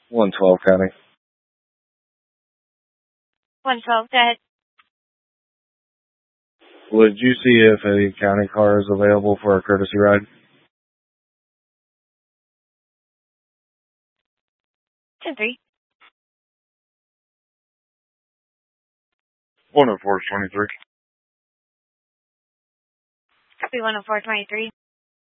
112 County. 112, go ahead. Would you see if a county car is available for a courtesy ride? 10-3. 104-23. Copy 104-23.